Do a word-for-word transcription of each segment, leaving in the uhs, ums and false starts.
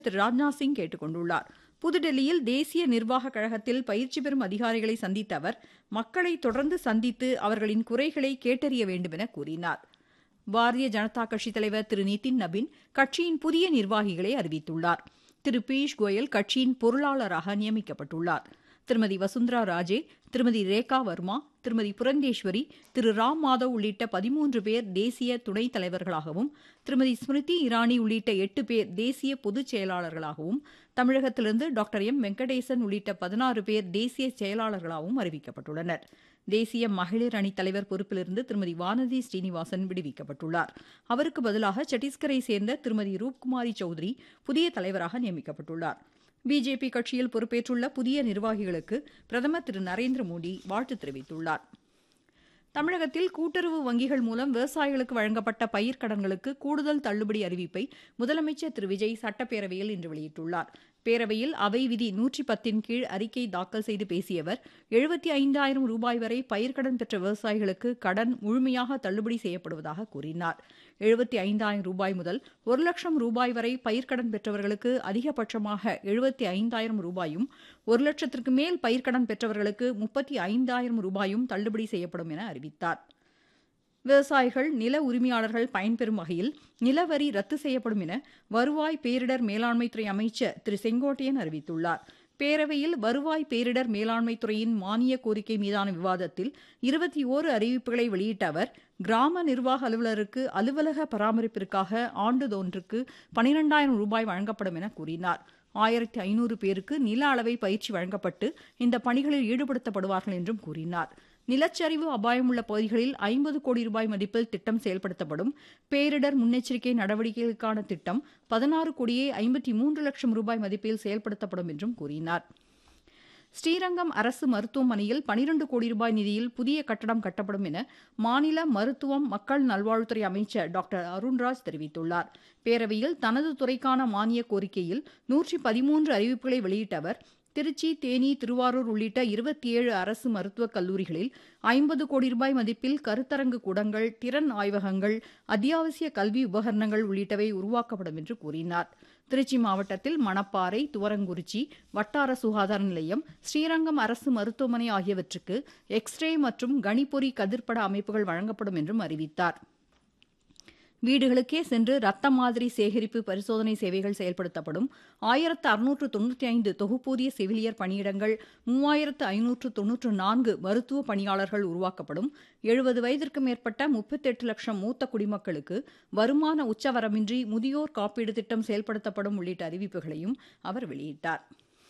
திரு ராஜ்நாத் சிங் கேட்டுக் கொண்டுள்ளார். புதுதில்லியில் தேசிய நிர்வாகக் கழகத்தில் பயிற்சி பெறும் அதிகாரிகளை சந்தித்த அவர் மக்களை தொடர்ந்து சந்தித்து அவர்களின் குறைகளை கேட்டறிய வேண்டும் என கூறினார். பாரதிய ஜனதா கட்சித் தலைவர் திரு நிதின் நபின் கட்சியின் புதிய நிர்வாகிகளை அறிவித்துள்ளார். திரு பியூஷ் கோயல் கட்சியின் பொருளாளராக நியமிக்கப்பட்டுள்ளார். திருமதி வசுந்தரா ராஜே, திருமதி ரேகா வர்மா, திருமதி புரந்தேஸ்வரி, திரு ராம் மாதவ் உள்ளிட்ட பதிமூன்று பேர் தேசிய துணைத் தலைவர்களாகவும், திருமதி ஸ்மிருதி இரானி உள்ளிட்ட எட்டு பேர் தேசிய பொதுச் செயலாளர்களாகவும், தமிழகத்திலிருந்து டாக்டர் எம் வெங்கடேசன் உள்ளிட்ட பதினாறு பேர் தேசிய செயலாளர்களாகவும் அறிவிக்கப்பட்டுள்ளனர். தேசிய மகளிர் அணித் தலைவர் பொறுப்பிலிருந்து திருமதி வானதி ஸ்ரீனிவாசன் விடுவிக்கப்பட்டுள்ளார். அவருக்கு பதிலாக சத்தீஸ்கரை சேர்ந்த திருமதி ரூப்குமாரி சௌத்ரி புதிய தலைவராக நியமிக்கப்பட்டுள்ளார். பிஜேபி கட்சியில் பொறுப்பேற்றுள்ள புதிய நிர்வாகிகளுக்கு பிரதமர் திரு நரேந்திர மோடி வாழ்த்து தெரிவித்துள்ளார். தமிழகத்தில் கூட்டுறவு வங்கிகள் மூலம் விவசாயிகளுக்கு வழங்கப்பட்ட பயிர்க்கடன்களுக்கு கூடுதல் தள்ளுபடி அறிவிப்பை முதலமைச்சர் திரு விஜய் சட்டப்பேரவையில் இன்று வெளியிட்டுள்ளார். பேரவையில் அவை விதி நூற்றி பத்தின் கீழ் அறிக்கை தாக்கல் செய்து பேசிய அவர், எழுபத்தி ஐந்தாயிரம் ரூபாய் வரை பயிர்க்கடன் பெற்ற விவசாயிகளுக்கு கடன் முழுமையாக தள்ளுபடி செய்யப்படுவதாக கூறினார். எழுபத்தி ஐந்தாயிரம் ரூபாய் முதல் ஒரு லட்சம் ரூபாய் வரை பயிர்க்கடன் பெற்றவர்களுக்கு அதிகபட்சமாக எழுபத்தி ஐந்தாயிரம் ரூபாயும், ஒரு லட்சத்திற்கு மேல் பயிர்க்கடன் பெற்றவர்களுக்கு முப்பத்தி ஐந்தாயிரம் ரூபாயும் தள்ளுபடி செய்யப்படும் என அறிவித்தார். விவசாயிகள், நில உரிமையாளர்கள் பயன்பெறும் வகையில் நிலவரி ரத்து செய்யப்படும் என வருவாய் பேரிடர் மேலாண்மைத்துறை அமைச்சர் திரு செங்கோட்டையன் அறிவித்துள்ளார். பேரவையில் வருவாய் பேரிடர் மேலாண்மைத்துறையின் மானிய கோரிக்கை மீதான விவாதத்தில் இருபத்தி ஓரு அறிவிப்புகளை வெளியிட்ட அவர், கிராம நிர்வாக அலுவலருக்கு அலுவலக பராமரிப்பிற்காக ஆண்டுதொன்றுக்கு பனிரெண்டாயிரம் ரூபாய் வழங்கப்படும் என கூறினார். ஆயிரத்தி ஐநூறு பேருக்கு நில அளவை பயிற்சி வழங்கப்பட்டு இந்த பணிகளில் ஈடுபடுத்தப்படுவார்கள் என்றும் கூறினார். நிலச்சரிவு அபாயமுள்ள பகுதிகளில் ஐம்பது கோடி ரூபாய் மதிப்பில் திட்டம் செயல்படுத்தப்படும். பேரிடர் முன்னெச்சரிக்கை நடவடிக்கைகளுக்கான திட்டம் பதினாறு கோடியே ஐம்பத்தி மூன்று லட்சம் ரூபாய் மதிப்பில் செயல்படுத்தப்படும் என்றும் கூறினார். ஸ்ரீரங்கம் அரசு மருத்துவமனையில் பனிரண்டு கோடி ரூபாய் நிதியில் புதிய கட்டடம் கட்டப்படும் என மாநில மருத்துவம் மக்கள் நல்வாழ்வுத்துறை அமைச்சர் டாக்டர் அருண்ராஜ் தெரிவித்துள்ளார். பேரவையில் தனது துறைக்கான மானிய கோரிக்கையில் நூற்றி பதிமூன்று அறிவிப்புகளை வெளியிட்ட அவர், திருச்சி, தேனி, திருவாரூர் உள்ளிட்ட இருபத்தி ஏழு அரசு மருத்துவக் கல்லூரிகளில் ஐம்பது கோடி ரூபாய் மதிப்பில் கருத்தரங்கு கூடங்கள், திறன் ஆய்வகங்கள், அத்தியாவசிய கல்வி உபகரணங்கள் உள்ளிட்டவை உருவாக்கப்படும் என்று கூறினார். திருச்சி மாவட்டத்தில் மணப்பாறை, துவரங்குறிச்சி வட்டார சுகாதார நிலையம், ஸ்ரீரங்கம் அரசு மருத்துவமனை ஆகியவற்றுக்கு எக்ஸ்ரே மற்றும் கணிப்பொறி கதிர்ப்பட அமைப்புகள் வழங்கப்படும் என்றும் அறிவித்தார். வீடுகளுக்கே சென்று ரத்த மாதிரி சேகரிப்பு பரிசோதனை சேவைகள் செயல்படுத்தப்படும். ஆயிரத்து அறுநூற்று தொன்னூற்றி ஐந்து தொகுப்பூதிய செவிலியர் பணியிடங்கள், மூவாயிரத்து ஐநூற்று தொன்னூற்று நான்கு மருத்துவ பணியாளர்கள் உருவாக்கப்படும். எழுபது வயதிற்கு மேற்பட்ட முப்பத்தெட்டு லட்சம் மூத்த குடிமக்களுக்கு வருமான உச்சவரமின்றி முதியோர் காப்பீடு திட்டம் செயல்படுத்தப்படும் உள்ளிட்ட அறிவிப்புகளையும் அவர் வெளியிட்டார்.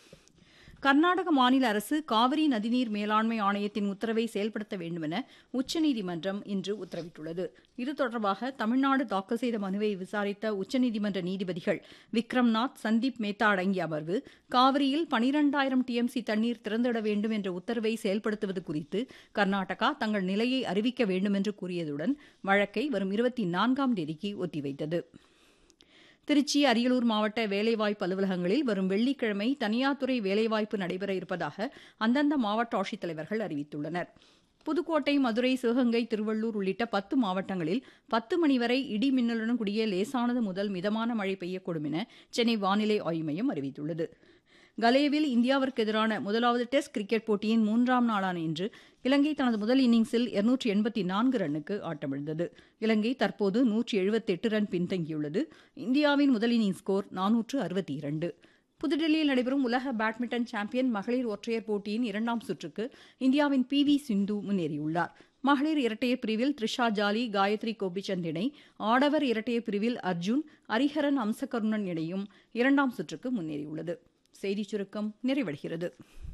கர்நாடக மாநில அரசு காவிரி நதிநீர் மேலாண்மை ஆணையத்தின் உத்தரவை செயல்படுத்த வேண்டும் என உச்சநீதிமன்றம் இன்று உத்தரவிட்டுள்ளது. இது தொடர்பாக தமிழ்நாடு தாக்கல் செய்த மனுவை விசாரித்த உச்சநீதிமன்ற நீதிபதிகள் விக்ரம்நாத், சந்தீப் மேத்தா அடங்கிய அமர்வு, காவிரியில் பனிரெண்டாயிரம் டிஎம்சி தண்ணீர் திறந்துவிட வேண்டும் என்ற உத்தரவை செயல்படுத்துவது குறித்து கர்நாடகா தங்கள் நிலையை அறிவிக்க வேண்டும் என்று கூறியதுடன் வழக்கை வரும் இருபத்தி நான்காம் தேதிக்கு ஒத்திவைத்தது. திருச்சி, அரியலூர் மாவட்ட வேலைவாய்ப்பு அலுவலகங்களில் வரும் வெள்ளிக்கிழமை தனியார் துறை வேலைவாய்ப்பு நடைபெற இருப்பதாக அந்தந்த மாவட்ட ஆட்சித்தலைவர்கள் அறிவித்துள்ளனர். புதுக்கோட்டை, மதுரை, சிவகங்கை, திருவள்ளூர் உள்ளிட்ட பத்து மாவட்டங்களில் பத்து மணி வரை இடி மின்னலுடன் கூடிய லேசானது முதல் மிதமான மழை பெய்யக்கூடும் என சென்னை வானிலை ஆய்வு மையம் அறிவித்துள்ளது. கலேவில் இந்தியாவிற்கு எதிரான முதலாவது டெஸ்ட் கிரிக்கெட் போட்டியின் மூன்றாம் நாளான இன்று இலங்கை தனது முதல் இன்னிங்ஸில் இருநூற்றி எண்பத்தி நான்கு ரன்னுக்கு ஆட்டமிழந்தது. இலங்கை தற்போது நூற்றி எழுபத்தி எட்டு ரன் பின்தங்கியுள்ளது. இந்தியாவின் முதல் இன்னிங்ஸ் ஸ்கோர் நானூற்று அறுபத்தி இரண்டு. புதுதில்லியில் நடைபெறும் உலக பேட்மிண்டன் சாம்பியன் மகளிர் ஒற்றையர் போட்டியின் இரண்டாம் சுற்றுக்கு இந்தியாவின் பி வி சிந்து முன்னேறியுள்ளார். மகளிர் இரட்டையர் பிரிவில் த்ரிஷா ஜாலி, காயத்ரி கோபிச்சந்த் இணை, ஆடவர் இரட்டையர் பிரிவில் அர்ஜுன், ஹரிஹரன் அம்சகருணன் இணையும் இரண்டாம் சுற்றுக்கு முன்னேறியுள்ளது. செய்திச் சுருக்கம் நிறைவடைகிறது.